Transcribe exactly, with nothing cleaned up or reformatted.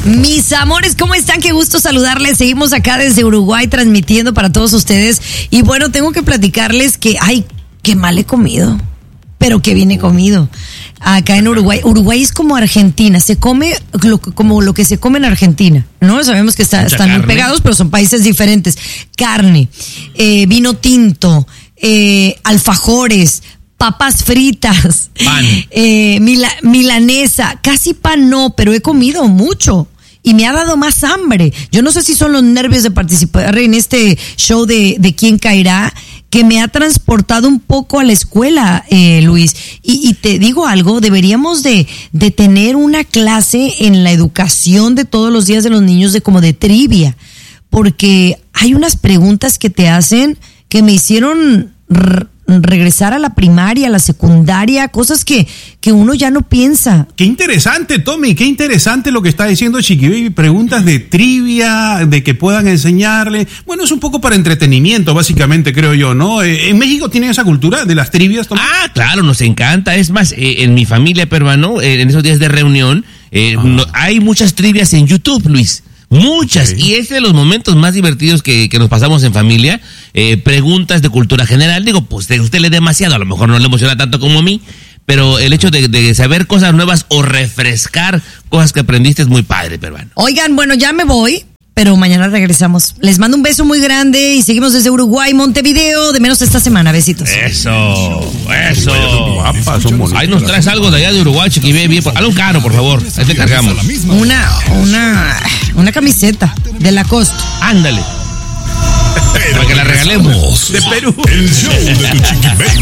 Mis amores, ¿cómo están? Qué gusto saludarles. Seguimos acá desde Uruguay transmitiendo para todos ustedes. Y bueno, tengo que platicarles que, ay, qué mal he comido. Pero qué bien he comido. Acá en Uruguay. Uruguay es como Argentina. Se come lo, como lo que se come en Argentina, ¿no? Sabemos que está, están muy pegados, pero son países diferentes. Carne, eh, vino tinto, eh, alfajores, papas fritas, pan, eh, mila, milanesa, casi pan no, pero he comido mucho y me ha dado más hambre. Yo no sé si son los nervios de participar en este show de, de Quién Caerá, que me ha transportado un poco a la escuela, eh, Luis. Y, y te digo algo, deberíamos de, de tener una clase en la educación de todos los días de los niños, de como de trivia, porque hay unas preguntas que te hacen que me hicieron r- regresar a la primaria, a la secundaria, cosas que, que uno ya no piensa. Qué interesante, Tommy, qué interesante lo que está diciendo Chiqui Baby. Preguntas de trivia, de que puedan enseñarle. Bueno, es un poco para entretenimiento, básicamente, creo yo, ¿no? Eh, ¿En México tienen esa cultura de las trivias, Tommy? Ah, claro, nos encanta. Es más, eh, en mi familia peruana, eh, en esos días de reunión, eh, ah. no, hay muchas trivias en YouTube, Luis. Muchas, okay. Y es de los momentos más divertidos que, que nos pasamos en familia. Eh, preguntas de cultura general. Digo, pues a usted le demasiado, a lo mejor no le emociona tanto como a mí, pero el hecho de, de saber cosas nuevas o refrescar cosas que aprendiste es muy padre, peruano. Oigan, bueno, ya me voy, pero mañana regresamos. Les mando un beso muy grande y seguimos desde Uruguay, Montevideo, de menos esta semana. Besitos. Eso, eso. Ahí nos traes algo de allá de Uruguay, Chiqui Baby. Algo caro, por favor. Ahí te cargamos. Una, una, una camiseta de Lacoste. Ándale. Para que la regalemos. De Perú. El show de tu Chiqui Baby.